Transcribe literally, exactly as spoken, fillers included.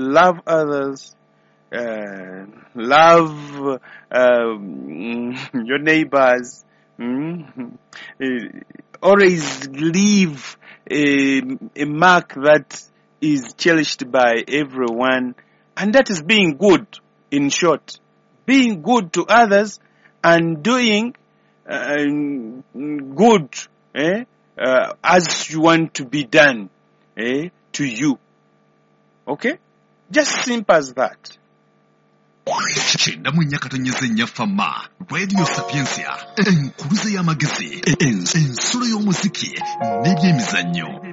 love others, uh, love uh, your neighbors, mm? uh, always leave a, a mark that is cherished by everyone, and that is being good. In short, being good to others and doing uh, good eh, uh, as you want to be done eh, to you. Okay? Just simple as that. Chenda munyaka tonyeze nyafama Radio Sapiensia enkuluze y'amagezi ensolo y'omuziki n'ebyemizannyo